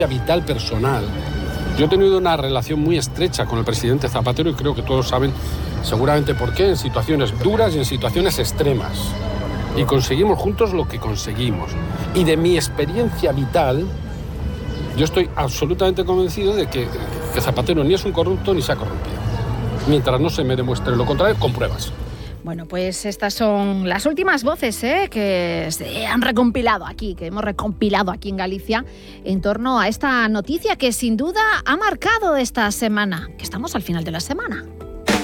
vital personal. Yo he tenido una relación muy estrecha con el presidente Zapatero y creo que todos saben seguramente por qué, en situaciones duras y en situaciones extremas. Y conseguimos juntos lo que conseguimos. Y de mi experiencia vital, yo estoy absolutamente convencido de que Zapatero ni es un corrupto ni se ha corrompido. Mientras no se me demuestre lo contrario, con pruebas. Bueno, pues estas son las últimas voces que se han recompilado aquí, que hemos recompilado aquí en Galicia en torno a esta noticia que sin duda ha marcado esta semana, que estamos al final de la semana.